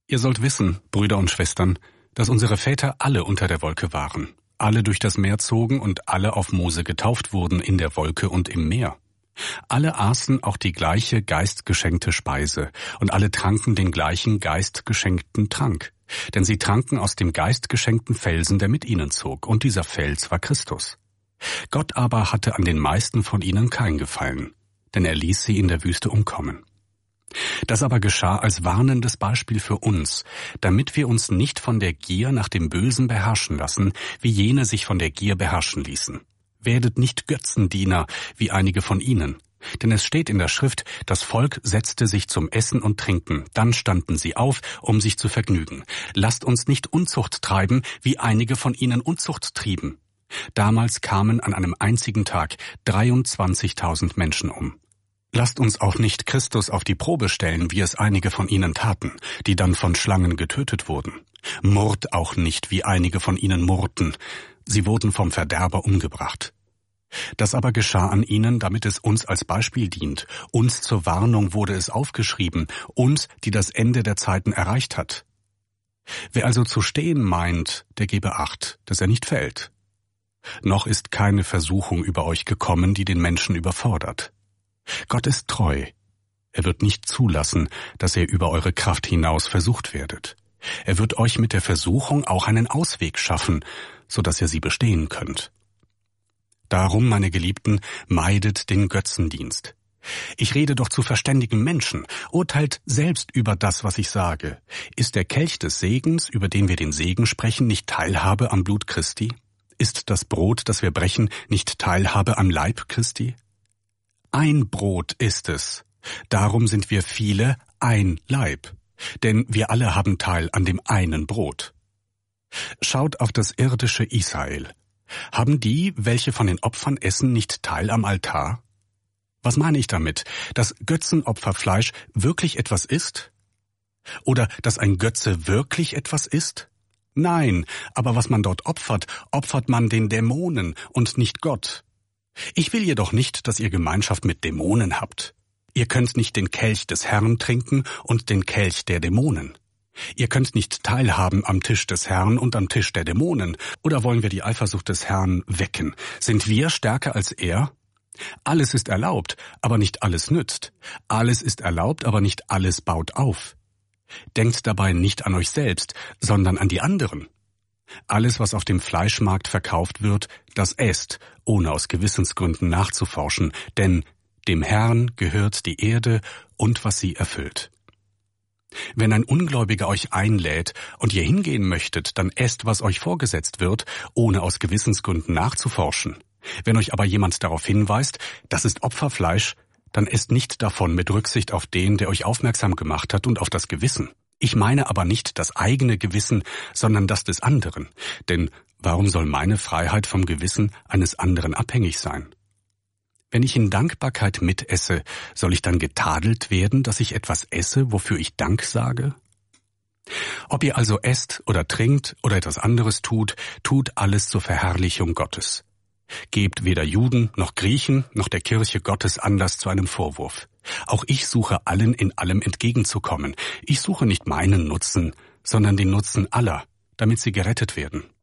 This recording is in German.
Ihr sollt wissen, Brüder und Schwestern, dass unsere Väter alle unter der Wolke waren, alle durch das Meer zogen und alle auf Mose getauft wurden in der Wolke und im Meer. Alle aßen auch die gleiche geistgeschenkte Speise, und alle tranken den gleichen geistgeschenkten Trank. Denn sie tranken aus dem geistgeschenkten Felsen, der mit ihnen zog, und dieser Fels war Christus. Gott aber hatte an den meisten von ihnen kein Gefallen, denn er ließ sie in der Wüste umkommen. Das aber geschah als warnendes Beispiel für uns, damit wir uns nicht von der Gier nach dem Bösen beherrschen lassen, wie jene sich von der Gier beherrschen ließen. Werdet nicht Götzendiener, wie einige von ihnen. Denn es steht in der Schrift, das Volk setzte sich zum Essen und Trinken, dann standen sie auf, um sich zu vergnügen. Lasst uns nicht Unzucht treiben, wie einige von ihnen Unzucht trieben. Damals kamen an einem einzigen Tag 23.000 Menschen um. Lasst uns auch nicht Christus auf die Probe stellen, wie es einige von ihnen taten, die dann von Schlangen getötet wurden. Murrt auch nicht, wie einige von ihnen murrten. Sie wurden vom Verderber umgebracht. Das aber geschah an ihnen, damit es uns als Beispiel dient. Uns zur Warnung wurde es aufgeschrieben, uns, die das Ende der Zeiten erreicht hat. Wer also zu stehen meint, der gebe Acht, dass er nicht fällt. Noch ist keine Versuchung über euch gekommen, die den Menschen überfordert. Gott ist treu. Er wird nicht zulassen, dass ihr über eure Kraft hinaus versucht werdet. Er wird euch mit der Versuchung auch einen Ausweg schaffen, so dass ihr sie bestehen könnt. Darum, meine Geliebten, meidet den Götzendienst. Ich rede doch zu verständigen Menschen, urteilt selbst über das, was ich sage. Ist der Kelch des Segens, über den wir den Segen sprechen, nicht Teilhabe am Blut Christi? Ist das Brot, das wir brechen, nicht Teilhabe am Leib Christi? Ein Brot ist es. Darum sind wir viele ein Leib. Denn wir alle haben Teil an dem einen Brot. Schaut auf das irdische Israel. Haben die, welche von den Opfern essen, nicht Teil am Altar? Was meine ich damit? Dass Götzenopferfleisch wirklich etwas ist? Oder dass ein Götze wirklich etwas ist? Nein, aber was man dort opfert, opfert man den Dämonen und nicht Gott. Ich will jedoch nicht, dass ihr Gemeinschaft mit Dämonen habt. Ihr könnt nicht den Kelch des Herrn trinken und den Kelch der Dämonen. Ihr könnt nicht teilhaben am Tisch des Herrn und am Tisch der Dämonen. Oder wollen wir die Eifersucht des Herrn wecken? Sind wir stärker als er? Alles ist erlaubt, aber nicht alles nützt. Alles ist erlaubt, aber nicht alles baut auf. Denkt dabei nicht an euch selbst, sondern an die anderen. Alles, was auf dem Fleischmarkt verkauft wird, das esst, ohne aus Gewissensgründen nachzuforschen, denn dem Herrn gehört die Erde und was sie erfüllt. Wenn ein Ungläubiger euch einlädt und ihr hingehen möchtet, dann esst, was euch vorgesetzt wird, ohne aus Gewissensgründen nachzuforschen. Wenn euch aber jemand darauf hinweist, das ist Opferfleisch, dann esst nicht davon mit Rücksicht auf den, der euch aufmerksam gemacht hat und auf das Gewissen. Ich meine aber nicht das eigene Gewissen, sondern das des anderen. Denn warum soll meine Freiheit vom Gewissen eines anderen abhängig sein? Wenn ich in Dankbarkeit mitesse, soll ich dann getadelt werden, dass ich etwas esse, wofür ich Dank sage? Ob ihr also esst oder trinkt oder etwas anderes tut, tut alles zur Verherrlichung Gottes. Gebt weder Juden noch Griechen noch der Kirche Gottes Anlass zu einem Vorwurf. Auch ich suche allen in allem entgegenzukommen. Ich suche nicht meinen Nutzen, sondern den Nutzen aller, damit sie gerettet werden.